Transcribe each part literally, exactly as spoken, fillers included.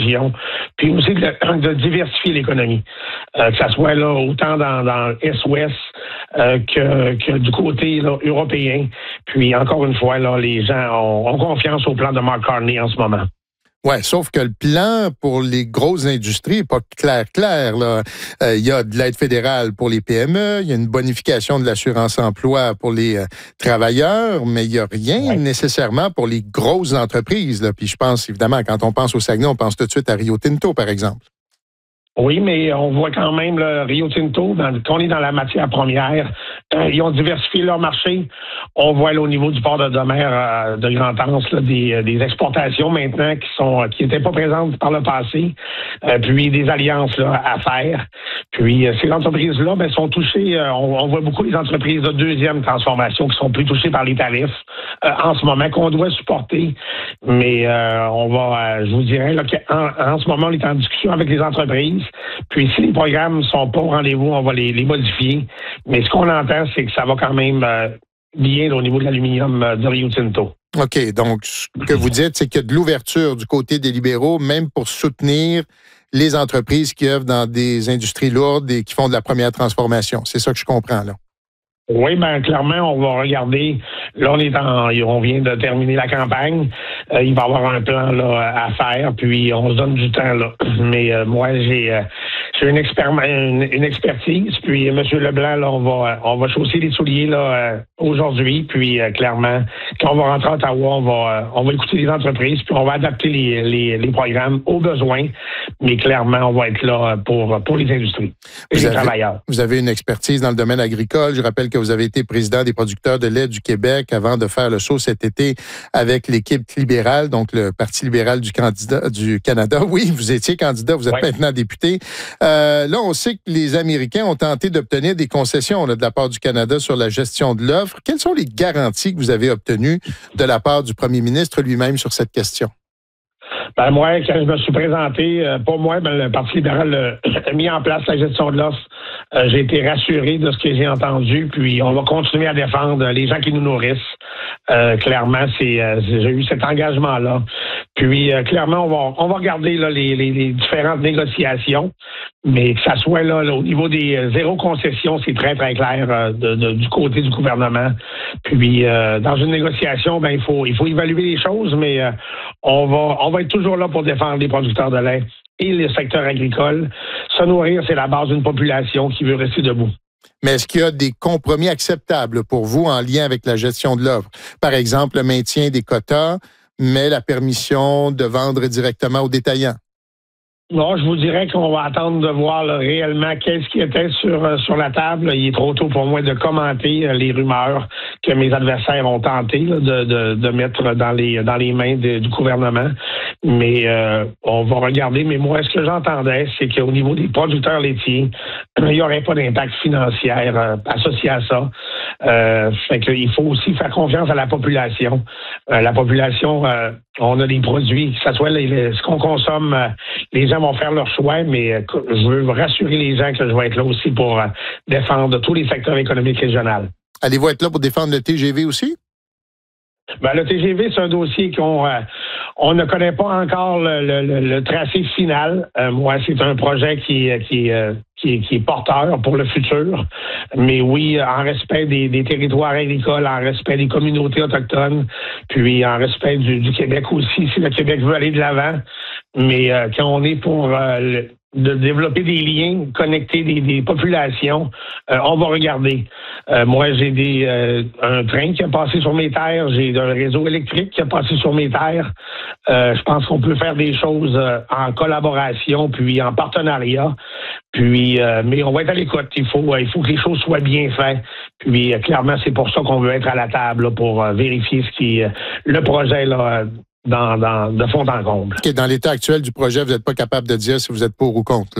région, puis aussi de, de diversifier l'économie, euh, que ça soit là autant dans, dans Est-Ouest euh, que, que du côté là, européen. Puis encore une fois, là, les gens ont, ont confiance au plan de Mark Carney en ce moment. Oui, sauf que le plan pour les grosses industries n'est pas clair, clair. Là. Euh, il y a de l'aide fédérale pour les P M E, il y a une bonification de l'assurance-emploi pour les euh, travailleurs, mais il n'y a rien ouais. nécessairement pour les grosses entreprises. Là. Puis je pense, évidemment, quand on pense au Saguenay, on pense tout de suite à Rio Tinto, par exemple. Oui, mais on voit quand même le Rio Tinto, dans, qu'on est dans la matière première, euh, ils ont diversifié leur marché. On voit là, au niveau du port de Demer euh, de Grand-Anse là, des, des exportations maintenant qui sont qui n'étaient pas présentes par le passé, euh, puis des alliances là, à faire. Puis euh, ces entreprises-là ben, sont touchées, euh, on, on voit beaucoup les entreprises de deuxième transformation qui sont plus touchées par les tarifs euh, en ce moment, qu'on doit supporter. Mais euh, on va, euh, je vous dirais là, qu'en en ce moment, on est en discussion avec les entreprises. Puis si les programmes sont pas au rendez-vous, on va les, les modifier. Mais ce qu'on entend, c'est que ça va quand même euh, bien là, au niveau de l'aluminium euh, de Rio Tinto. OK. Donc, ce que vous dites, c'est qu'il y a de l'ouverture du côté des libéraux, même pour soutenir les entreprises qui œuvrent dans des industries lourdes et qui font de la première transformation. C'est ça que je comprends, là. Oui, ben clairement, on va regarder. Là, on est en, on vient de terminer la campagne. Euh, il va y avoir un plan là à faire, puis on se donne du temps là. Mais euh, moi, j'ai, euh, j'ai une, expér- une, une expertise. Puis M. Leblanc, là, on va, on va chausser les souliers là euh, aujourd'hui. Puis euh, clairement, quand on va rentrer à Ottawa, on va, euh, on va écouter les entreprises, puis on va adapter les, les, les programmes aux besoins. Mais clairement, on va être là pour pour les industries et vous les avez, travailleurs. Vous avez une expertise dans le domaine agricole. Je rappelle que vous avez été président des producteurs de lait du Québec avant de faire le saut cet été avec l'équipe libérale, donc le Parti libéral du, candidat, du Canada. Oui, vous étiez candidat, vous êtes ouais. maintenant député. Euh, là, on sait que les Américains ont tenté d'obtenir des concessions là, de la part du Canada sur la gestion de l'offre. Quelles sont les garanties que vous avez obtenues de la part du premier ministre lui-même sur cette question? Ben moi, quand je me suis présenté, euh, pas moi, ben le Parti libéral euh, a mis en place la gestion de l'offre. Euh, j'ai été rassuré de ce que j'ai entendu, puis on va continuer à défendre les gens qui nous nourrissent. Euh, clairement, c'est, euh, j'ai eu cet engagement-là. Puis euh, clairement, on va on va regarder là, les, les, les différentes négociations, mais que ça soit là, là au niveau des euh, zéro concession, c'est très très clair euh, de, de, du côté du gouvernement. Puis euh, dans une négociation, ben il faut il faut évaluer les choses, mais euh, on va on va être toujours là pour défendre les producteurs de lait et le secteur agricole. Se nourrir, c'est la base d'une population qui veut rester debout. Mais est-ce qu'il y a des compromis acceptables pour vous en lien avec la gestion de l'offre? Par exemple, le maintien des quotas, mais la permission de vendre directement aux détaillants? Non, je vous dirais qu'on va attendre de voir là, réellement qu'est-ce qui était sur euh, sur la table. Il est trop tôt pour moi de commenter euh, les rumeurs que mes adversaires ont tenté là, de, de, de mettre dans les dans les mains de, du gouvernement. Mais euh, on va regarder. Mais moi, ce que j'entendais, c'est qu'au niveau des producteurs laitiers, il n'y aurait pas d'impact financier euh, associé à ça. Euh, fait qu'il faut aussi faire confiance à la population. Euh, la population, euh, on a des produits, que ce soit les, les, ce qu'on consomme, euh, les gens vont faire leur choix, mais euh, je veux rassurer les gens que je vais être là aussi pour euh, défendre tous les secteurs économiques régionaux. Allez-vous être là pour défendre le T G V aussi? Ben, le T G V, c'est un dossier qu'on euh, on ne connaît pas encore le, le, le tracé final. Euh, moi, c'est un projet qui, qui, euh, qui, qui est porteur pour le futur. Mais oui, en respect des, des territoires agricoles, en respect des communautés autochtones, puis en respect du, du Québec aussi, si le Québec veut aller de l'avant. Mais euh, quand on est pour euh, le, de développer des liens, connecter des, des populations, euh, on va regarder. Euh, moi, j'ai des euh, un train qui a passé sur mes terres, j'ai un réseau électrique qui a passé sur mes terres. Euh, je pense qu'on peut faire des choses euh, en collaboration, puis en partenariat. Puis, euh, mais on va être à l'écoute. Il faut, il faut que les choses soient bien faites. Puis, euh, clairement, c'est pour ça qu'on veut être à la table là, pour euh, vérifier ce qui est le projet là. Dans, dans, de fond en comble. Okay, dans l'état actuel du projet, vous n'êtes pas capable de dire si vous êtes pour ou contre, là?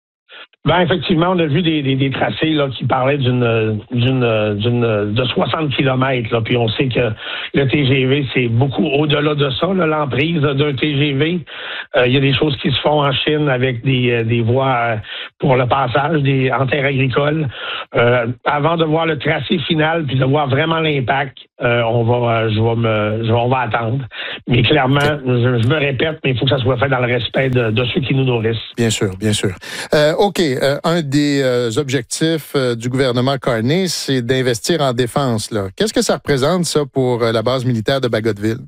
Ben effectivement, on a vu des, des, des tracés là qui parlaient d'une d'une d'une de soixante kilomètres là, puis on sait que le T G V c'est beaucoup au-delà de ça, là, l'emprise d'un T G V. Euh, il y a des choses qui se font en Chine avec des des voies pour le passage des en terre agricole. Euh, avant de voir le tracé final puis de voir vraiment l'impact, euh, on va, euh, je vais me, je vais, on va attendre. Mais clairement, je, je me répète, mais il faut que ça soit fait dans le respect de, de ceux qui nous nourrissent. Bien sûr, bien sûr. Euh, OK. Euh, un des euh, objectifs euh, du gouvernement Carney, c'est d'investir en défense, là. Qu'est-ce que ça représente, ça, pour euh, la base militaire de Bagotville?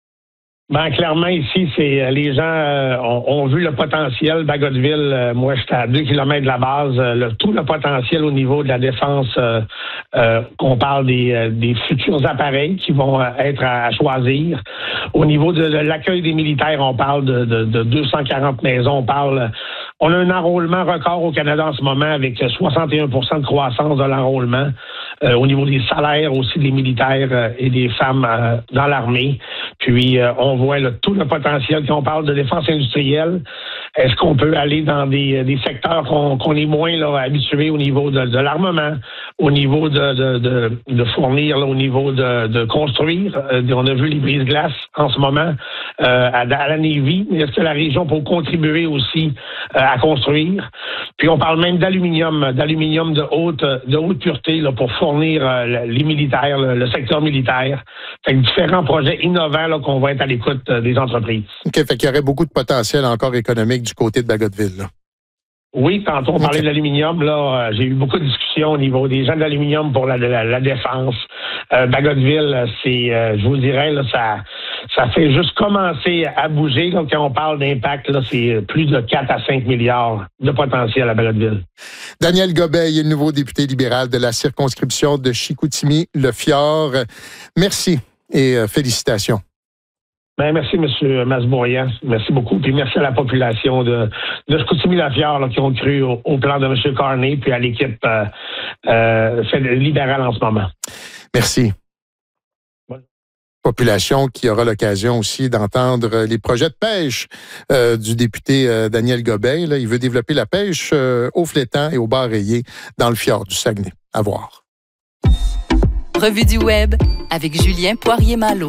Ben, clairement, ici, c'est les gens euh, ont, ont vu le potentiel. Bagotville, euh, moi, j'étais à deux kilomètres de la base. Euh, le, tout le potentiel au niveau de la défense, euh, euh, qu'on parle des, euh, des futurs appareils qui vont euh, être à, à choisir. Au niveau de, de l'accueil des militaires, on parle de, de, de deux cent quarante maisons. On parle, on a un enrôlement record au Canada en ce moment avec soixante et un pour cent de croissance de l'enrôlement. Euh, au niveau des salaires aussi des militaires euh, et des femmes euh, dans l'armée. Puis, euh, on voit là, tout le potentiel. Quand on parle de défense industrielle, est-ce qu'on peut aller dans des, des secteurs qu'on, qu'on est moins là, habitués au niveau de, de l'armement, au niveau de, de, de, de fournir, là, au niveau de, de construire? Euh, on a vu les brise-glaces en ce moment euh, à, à la Navy. Est-ce que la région peut contribuer aussi euh, à construire? Puis, on parle même d'aluminium, d'aluminium de haute, de haute pureté là, pour fournir euh, les militaires, le, le secteur militaire. Fait que différents projets innovants là, qu'on va être à l'écoute euh, des entreprises. OK, fait qu'il y aurait beaucoup de potentiel encore économique du côté de Bagotville, là. Oui, tantôt on parlait okay. de l'aluminium. Là, euh, j'ai eu beaucoup de discussions au niveau des gens de l'aluminium pour la, la, la défense. Euh, Bagotville, c'est, euh, je vous dirais, là, ça, ça fait juste commencer à bouger. Là, quand on parle d'impact, là, c'est plus de quatre à cinq milliards de potentiel à Bagotville. Daniel Gobey est le nouveau député libéral de la circonscription de Chicoutimi-Le Fjord. Merci et euh, félicitations. Ben, merci, M. Masbourian. Merci beaucoup. Puis merci à la population de, de Chicoutimi-Le Fjord qui ont cru au, au plan de M. Carney puis à l'équipe euh, euh, libérale en ce moment. Merci. Ouais. Population qui aura l'occasion aussi d'entendre les projets de pêche euh, du député euh, Daniel Gobey. Là, il veut développer la pêche euh, au flétan et au bar rayé dans le fjord du Saguenay. À voir. Revue du Web avec Julien Poirier-Malo.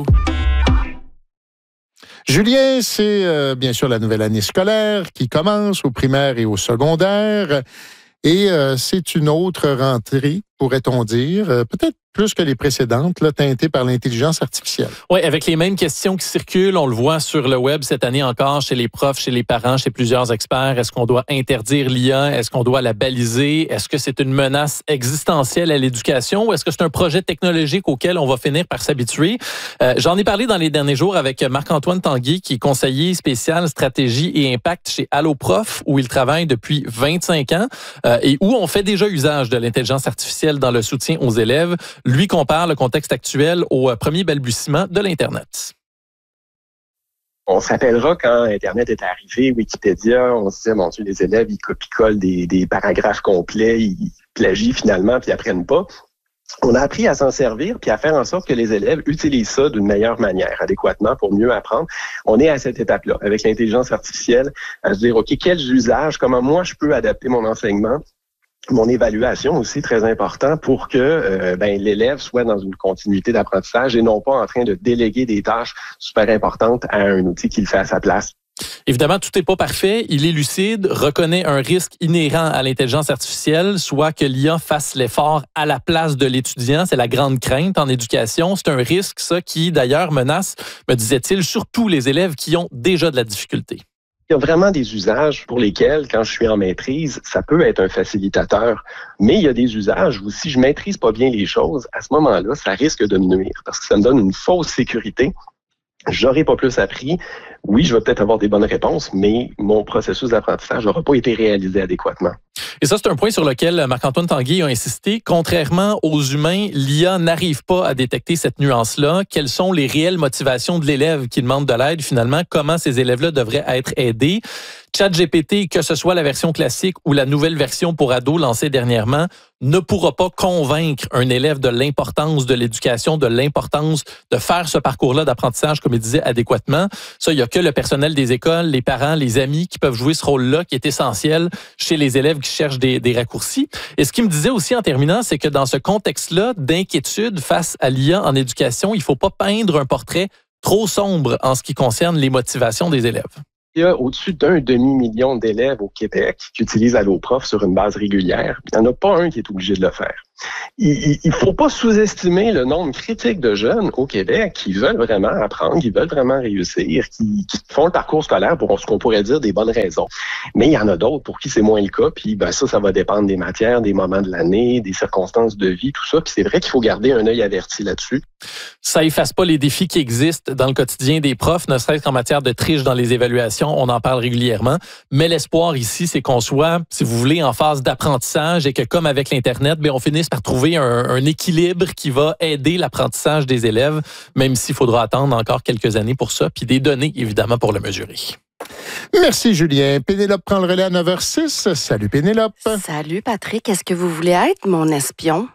Julien, c'est euh, bien sûr la nouvelle année scolaire qui commence au primaire et au secondaire. Et euh, c'est une autre rentrée, pourrait-on dire, euh, peut-être plus que les précédentes, là, teintées par l'intelligence artificielle. Oui, avec les mêmes questions qui circulent, on le voit sur le web cette année encore, chez les profs, chez les parents, chez plusieurs experts. Est-ce qu'on doit interdire l'I A? Est-ce qu'on doit la baliser? Est-ce que c'est une menace existentielle à l'éducation ou est-ce que c'est un projet technologique auquel on va finir par s'habituer? Euh, j'en ai parlé dans les derniers jours avec Marc-Antoine Tanguay, qui est conseiller spécial stratégie et impact chez Alloprof, où il travaille depuis vingt-cinq ans euh, et où on fait déjà usage de l'intelligence artificielle dans le soutien aux élèves. Lui compare le contexte actuel au premier balbutiement de l'Internet. On se rappellera quand Internet est arrivé, Wikipédia, on se disait, mon Dieu, les élèves, ils copient-collent des, des paragraphes complets, ils plagient finalement, puis ils apprennent pas. On a appris à s'en servir, puis à faire en sorte que les élèves utilisent ça d'une meilleure manière, adéquatement, pour mieux apprendre. On est à cette étape-là, avec l'intelligence artificielle, à se dire, OK, quels usages, comment moi je peux adapter mon enseignement, mon évaluation aussi très important pour que euh, ben, l'élève soit dans une continuité d'apprentissage et non pas en train de déléguer des tâches super importantes à un outil qui le fait à sa place. Évidemment, tout n'est pas parfait. Il est lucide, reconnaît un risque inhérent à l'intelligence artificielle, soit que l'I A fasse l'effort à la place de l'étudiant. C'est la grande crainte en éducation. C'est un risque, ça, qui d'ailleurs menace, me disait-il, surtout les élèves qui ont déjà de la difficulté. Il y a vraiment des usages pour lesquels, quand je suis en maîtrise, ça peut être un facilitateur. Mais il y a des usages où si je maîtrise pas bien les choses, à ce moment-là, ça risque de me nuire parce que ça me donne une fausse sécurité. J'aurais pas plus appris. Oui, je vais peut-être avoir des bonnes réponses, mais mon processus d'apprentissage n'aura pas été réalisé adéquatement. Et ça, c'est un point sur lequel Marc-Antoine Tanguay a insisté. Contrairement aux humains, l'I A n'arrive pas à détecter cette nuance-là. Quelles sont les réelles motivations de l'élève qui demande de l'aide, finalement? Comment ces élèves-là devraient être aidés? ChatGPT, que ce soit la version classique ou la nouvelle version pour ados lancée dernièrement, ne pourra pas convaincre un élève de l'importance de l'éducation, de l'importance de faire ce parcours-là d'apprentissage, comme il disait, adéquatement. Ça, il n'y a que le personnel des écoles, les parents, les amis qui peuvent jouer ce rôle-là qui est essentiel chez les élèves qui cherchent des, des raccourcis. Et ce qu'il me disait aussi en terminant, c'est que dans ce contexte-là d'inquiétude face à l'I A en éducation, il ne faut pas peindre un portrait trop sombre en ce qui concerne les motivations des élèves. Il y a au-dessus d'un demi-million d'élèves au Québec qui utilisent Alloprof sur une base régulière. Il n'y en a pas un qui est obligé de le faire. il ne faut pas sous-estimer le nombre critique de jeunes au Québec qui veulent vraiment apprendre, qui veulent vraiment réussir, qui, qui font le parcours scolaire pour ce qu'on pourrait dire des bonnes raisons. Mais il y en a d'autres pour qui c'est moins le cas, puis ben, ça, ça va dépendre des matières, des moments de l'année, des circonstances de vie, tout ça. Puis c'est vrai qu'il faut garder un œil averti là-dessus. Ça efface pas les défis qui existent dans le quotidien des profs, ne serait-ce qu'en matière de triche dans les évaluations, on en parle régulièrement. Mais l'espoir ici, c'est qu'on soit, si vous voulez, en phase d'apprentissage et que comme avec l'Internet, bien, on finisse par trouver un, un équilibre qui va aider l'apprentissage des élèves, même s'il faudra attendre encore quelques années pour ça, puis des données, évidemment, pour le mesurer. Merci, Julien. Pénélope prend le relais à neuf heures six. Salut, Pénélope. Salut, Patrick. Est-ce que vous voulez être mon espion?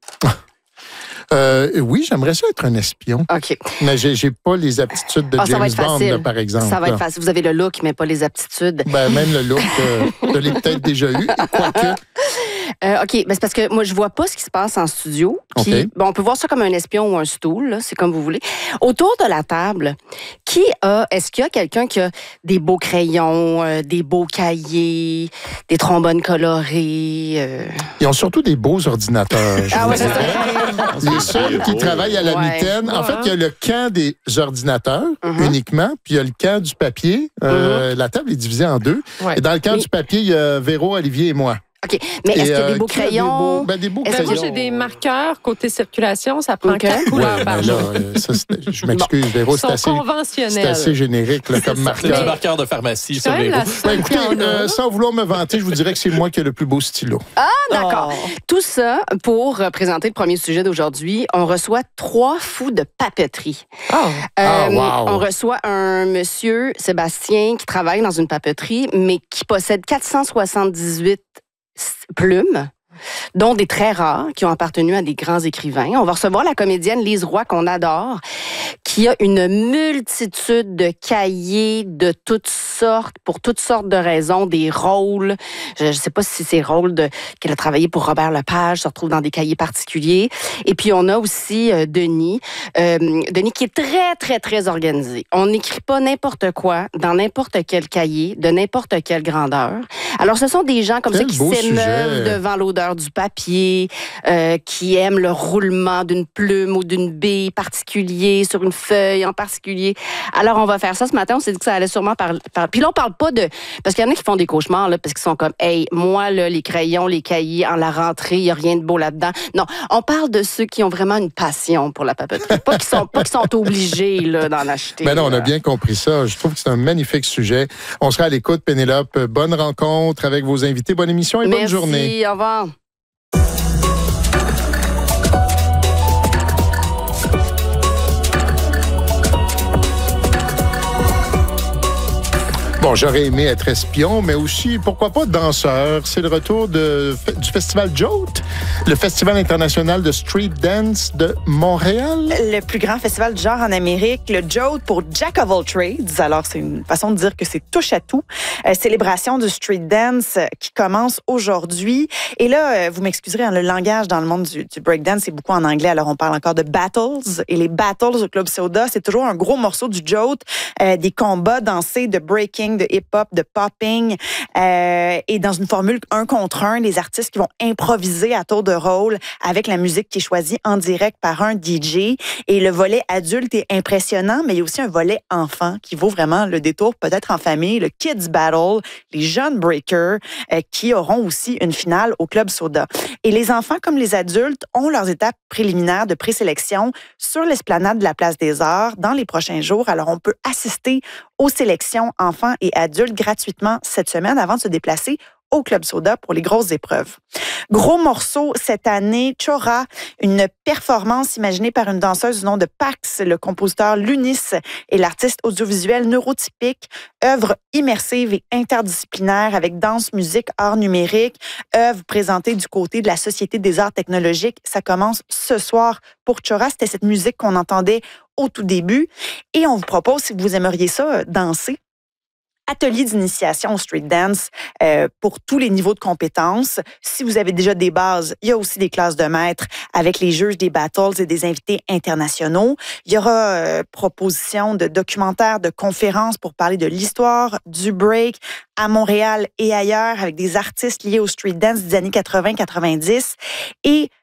Euh, oui, j'aimerais ça être un espion. OK. Mais j'ai, j'ai pas les aptitudes de ah, James Bond, là, par exemple. Ça va être facile. Vous avez le look, mais pas les aptitudes. Ben, même le look, euh, je l'ai peut-être déjà eu, quoique. Euh, OK, ben c'est parce que moi, je vois pas ce qui se passe en studio. Puis, okay. bon, on peut voir ça comme un espion ou un stool, là, c'est comme vous voulez. Autour de la table, qui a, est-ce qu'il y a quelqu'un qui a des beaux crayons, euh, des beaux cahiers, des trombones colorés? Euh... Ils ont surtout des beaux ordinateurs. Ah ouais, c'est ça. Les seuls qui travaillent à la ouais. mitaine. En ouais. fait, il y a le camp des ordinateurs uh-huh. uniquement, puis il y a le camp du papier. Euh, uh-huh. La table est divisée en deux. Ouais. Et dans le camp Mais... du papier, il y a Véro, Olivier et moi. OK. Mais est-ce qu'il y a des beaux crayons? Des beaux, ben, des beaux ben, crayons. Moi, j'ai des marqueurs côté circulation. Ça prend okay. quatre couleurs ouais, par ben jour. Là, ça, je m'excuse, Véro. C'est assez, c'est assez générique là, comme marqueur. C'est un marqueur de pharmacie sur Véro. Ben, écoutez, euh, sans vouloir me vanter, je vous dirais que c'est moi qui ai le plus beau stylo. Ah, d'accord. Oh. Tout ça pour présenter le premier sujet d'aujourd'hui. On reçoit trois fous de papeterie. Oh. Euh, oh, wow. On reçoit un monsieur, Sébastien, qui travaille dans une papeterie, mais qui possède quatre cent soixante-dix-huit plumes, dont des très rares qui ont appartenu à des grands écrivains. On va recevoir la comédienne Lise Roy, qu'on adore, qui a une multitude de cahiers de toutes sortes, pour toutes sortes de raisons, des rôles. Je ne sais pas si ces rôles de, qu'elle a travaillé pour Robert Lepage se retrouvent dans des cahiers particuliers. Et puis, on a aussi euh, Denis. Euh, Denis qui est très, très, très organisé. On n'écrit pas n'importe quoi dans n'importe quel cahier, de n'importe quelle grandeur. Alors, ce sont des gens comme Quel ça qui s'émeuvent sujet. devant l'odeur du papier, euh, qui aiment le roulement d'une plume ou d'une bille particulier sur une feuille en particulier. Alors, on va faire ça ce matin. On s'est dit que ça allait sûrement parler. Par... Puis là, on parle pas de... Parce qu'il y en a qui font des cauchemars, là, parce qu'ils sont comme, hey, moi, là, les crayons, les cahiers, en la rentrée, il n'y a rien de beau là-dedans. Non, on parle de ceux qui ont vraiment une passion pour la papeterie. Pas qu'ils sont, pas qu'ils sont obligés, là, d'en acheter. Ben non, on a bien compris ça. Je trouve que c'est un magnifique sujet. On sera à l'écoute, Pénélope. Bonne rencontre avec vos invités. Bonne émission et Merci, bonne journée. Merci, au revoir. Bon, j'aurais aimé être espion, mais aussi, pourquoi pas, danseur. C'est le retour de, du festival Jolt, le festival international de street dance de Montréal. Le plus grand festival du genre en Amérique, le Jolt pour Jack of all trades. Alors, c'est une façon de dire que c'est touche à tout. Euh, célébration du street dance qui commence aujourd'hui. Et là, euh, vous m'excuserez, hein, le langage dans le monde du, du breakdance, c'est beaucoup en anglais. Alors, on parle encore de battles. Et les battles au Club Soda, c'est toujours un gros morceau du Jolt, euh, des combats dansés de breaking, de hip-hop, de popping, euh, et dans une formule un contre un, les artistes qui vont improviser à tour de rôle avec la musique qui est choisie en direct par un D J. Et le volet adulte est impressionnant, mais il y a aussi un volet enfant qui vaut vraiment le détour, peut-être en famille, le Kids Battle, les jeunes breakers euh, qui auront aussi une finale au Club Soda. Et les enfants comme les adultes ont leurs étapes préliminaires de présélection sur l'esplanade de la Place des Arts dans les prochains jours. Alors, on peut assister aux sélections enfants et adultes gratuitement cette semaine avant de se déplacer au Club Soda pour les grosses épreuves. Gros morceau cette année, Chora, une performance imaginée par une danseuse du nom de Pax, le compositeur Lunis et l'artiste audiovisuel neurotypique, œuvre immersive et interdisciplinaire avec danse, musique, art numérique, œuvre présentée du côté de la Société des arts technologiques. Ça commence ce soir pour Chora. C'était cette musique qu'on entendait au tout début. Et on vous propose, si vous aimeriez ça, danser, atelier d'initiation au street dance euh, pour tous les niveaux de compétences. Si vous avez déjà des bases, il y a aussi des classes de maîtres avec les juges des battles et des invités internationaux. Il y aura euh, proposition de documentaires, de conférences pour parler de l'histoire du break à Montréal et ailleurs avec des artistes liés au street dance des années quatre-vingts quatre-vingt-dix. Et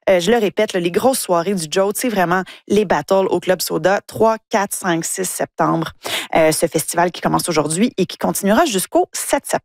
Euh, je le répète, là, les grosses soirées du Jolt, c'est vraiment les battles au Club Soda, trois, quatre, cinq, six septembre. Euh, ce festival qui commence aujourd'hui et qui continuera jusqu'au sept septembre.